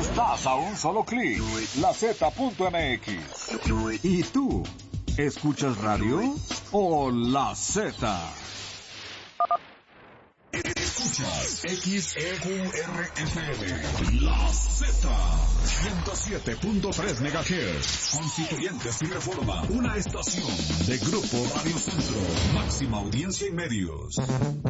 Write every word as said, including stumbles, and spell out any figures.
Estás a un solo clic. La Z punto M X. ¿Y tú? ¿Escuchas radio o La Z? Escuchas X E U R F M, La Z, ciento siete punto tres megahertz, Constituyentes y Reforma, una estación de Grupo Radio Centro, máxima audiencia y medios.